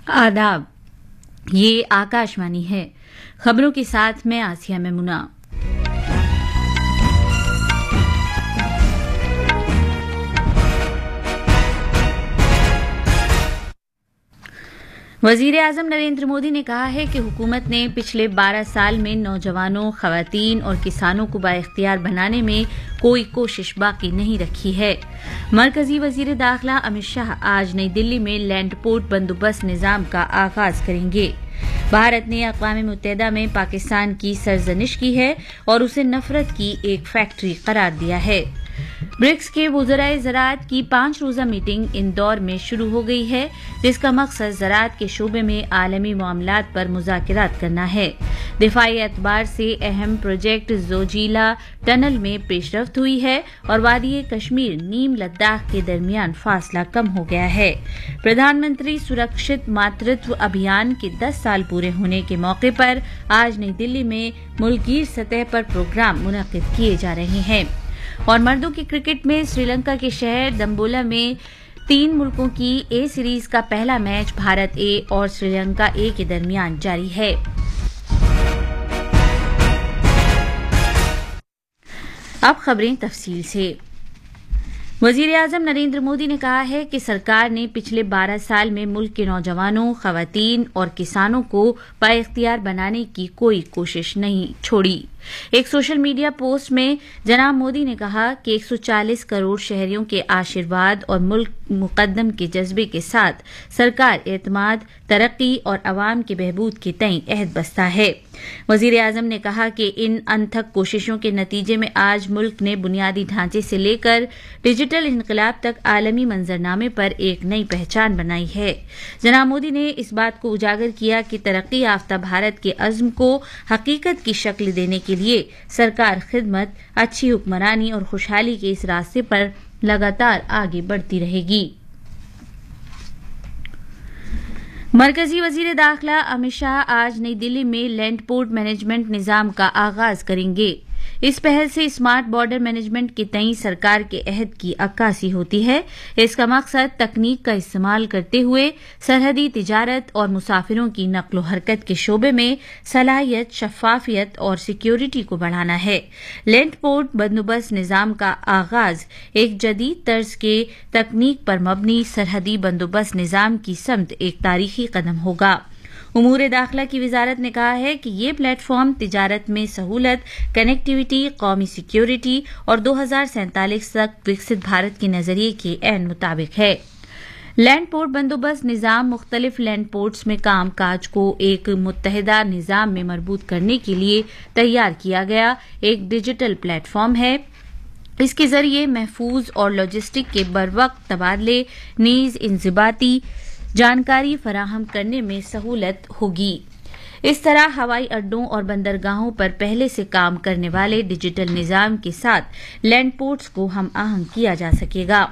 आदाब, ये आकाशवाणी है। खबरों के साथ मैं आसिया मेमुना। वजीर आजम नरेंद्र मोदी ने कहा है कि हुकूमत ने पिछले 12 साल में नौजवानों, खवातीन और किसानों को बाइख्तियार बनाने में कोई कोशिश बाकी नहीं रखी है। मरकजी वजीर दाखिला अमित शाह आज नई दिल्ली में लैंड पोर्ट बंदोबस्त निजाम का आगाज करेंगे। भारत ने अक़वाम मुत्तहिदा में पाकिस्तान की सरजनिश की है और उसे नफरत की एक फैक्ट्री करार दिया है। ब्रिक्स के वज़राए ज़राअत की 5 रोज़ा मीटिंग इंदौर में शुरू हो गई है, जिसका मकसद ज़राअत के शोबे में आलमी मामलात पर मुज़ाकरात करना है। दिफाई एतबार से अहम प्रोजेक्ट जोजिला टनल में पेशरफ्त हुई है और वादी कश्मीर नीम लद्दाख के दरमियान फासला कम हो गया है। प्रधानमंत्री सुरक्षित मातृत्व अभियान के 10 साल पूरे होने के मौके पर आज नई दिल्ली में मुल्की सतह पर प्रोग्राम मुनक़िद किए जा रहे हैं। और मर्दों की क्रिकेट में श्रीलंका के शहर दम्बोला में 3 मुल्कों की ए सीरीज का पहला मैच भारत ए और श्रीलंका ए के दरमियान जारी है। अब खबरें तफसील से। वजीर आजम नरेंद्र मोदी ने कहा है कि सरकार ने पिछले 12 साल में मुल्क के नौजवानों, खवातीन और किसानों को बाइख्तियार बनाने की कोई कोशिश नहीं छोड़ी। एक सोशल मीडिया पोस्ट में जनाब मोदी ने कहा कि 140 करोड़ शहरियों के आशीर्वाद और मुल्क मुकद्दम के जज्बे के साथ सरकार एतमाद, तरक्की और अवाम के बहबूद के तई अहद बस्ता है। वजीर आजम ने कहा कि इन अनथक कोशिशों के नतीजे में आज मुल्क ने बुनियादी ढांचे से लेकर डिजिटल इनकलाब तक आलमी मंजरनामे पर एक नई पहचान बनाई है। जनाब मोदी ने इस बात को उजागर किया कि तरक्की याफ्ता भारत के अज़्म को हकीकत की शक्ल देने के लिए सरकार खिदमत, अच्छी हुक्मरानी और खुशहाली के इस रास्ते पर लगातार आगे बढ़ती रहेगी। मरकजी वजीर दाखिला अमित शाह आज नई दिल्ली में लैंड पोर्ट मैनेजमेंट निजाम का आगाज करेंगे। इस पहल से स्मार्ट बॉर्डर मैनेजमेंट के तई सरकार के अहद की अक्कासी होती है। इसका मकसद तकनीक का इस्तेमाल करते हुए सरहदी तिजारत और मुसाफिरों की नक्लो हरकत के शोबे में सलाहियत, शफाफियत और सिक्योरिटी को बढ़ाना है। लैंड पोर्ट बंदोबस्त निजाम का आगाज एक जदीद तर्ज के तकनीक पर मबनी सरहदी बंदोबस्त निजाम की समत एक तारीखी कदम होगा। उमूर दाखिला की वजारत ने कहा है कि ये प्लेटफॉर्म तिजारत में सहूलत, कनेक्टिविटी, कौमी सिक्योरिटी और 2047 तक विकसित भारत के नजरिए के ऐन मुताबिक है। लैंड पोर्ट बंदोबस्त निजाम मुख्तलिफ लैंड पोर्ट्स में काम काज को एक मुत्तहिदा निजाम में मरबूत करने के लिए तैयार किया गया एक डिजिटल प्लेटफॉर्म है। इसके जरिए महफूज और लॉजिस्टिक के बरवक्त तबादले नीज इंज़िबाती जानकारी फराहम करने में सहूलत होगी। इस तरह हवाई अड्डों और बंदरगाहों पर पहले से काम करने वाले डिजिटल निजाम के साथ लैंड पोर्ट्स को हम आहंग किया जा सकेगा।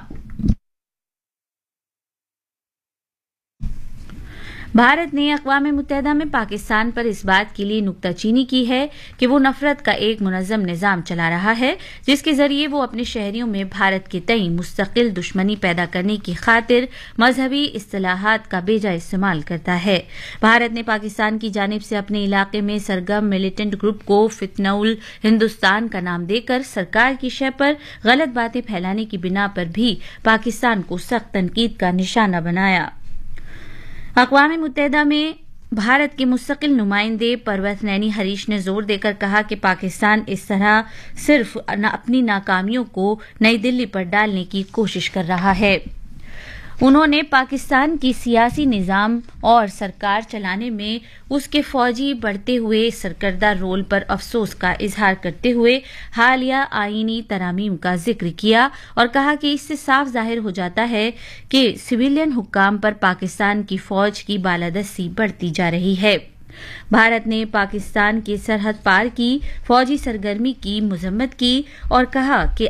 भारत ने अक़वाम मुत्तहिदा में पाकिस्तान पर इस बात के लिए नुक्ताचीनी की है कि वो नफरत का एक मुनज़्ज़म निज़ाम चला रहा है, जिसके जरिए वो अपने शहरियों में भारत के तई मुस्तकिल दुश्मनी पैदा करने की खातिर मजहबी इस्तिलाहात का बेजा इस्तेमाल करता है। भारत ने पाकिस्तान की जानिब से अपने इलाके में सरगर्म मिलिटेंट ग्रुप को फितनउल हिंदुस्तान का नाम देकर सरकार की शय पर गलत बातें फैलाने की बिना पर भी पाकिस्तान को सख्त तनकीद का निशाना बनाया। अक़वाम मुत्तहिदा में भारत के मुस्तकिल नुमाइंदे परवेज़ नैनी हरीश ने जोर देकर कहा कि पाकिस्तान इस तरह सिर्फ अपनी नाकामियों को नई दिल्ली पर डालने की कोशिश कर रहा है। उन्होंने पाकिस्तान की सियासी निज़ाम और सरकार चलाने में उसके फौजी बढ़ते हुए सरकर्दा रोल पर अफसोस का इजहार करते हुए हालिया आईनी तरामीम का जिक्र किया और कहा कि इससे साफ जाहिर हो जाता है कि सिविलियन हुक्काम पर पाकिस्तान की फौज की बालादस्ती बढ़ती जा रही है। भारत ने पाकिस्तान के सरहद पार की फौजी सरगर्मी की मजम्मत की और कहा कि